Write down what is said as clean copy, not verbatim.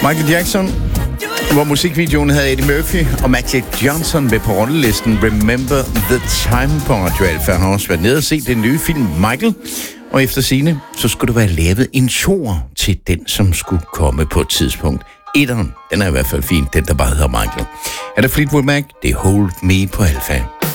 Michael Jackson, hvor musikvideoen havde Eddie Murphy og Magic Johnson med på rollelisten Remember the Time på Radio Alfa. Han har også været nede og set den nye film Michael. Og efter sigende, så skulle der være lavet en toer til den, som skulle komme på et tidspunkt. Etteren, den er i hvert fald fin, den der bare hedder Michael. Er der Fleetwood Mac? Det er Hold Me på Alfa.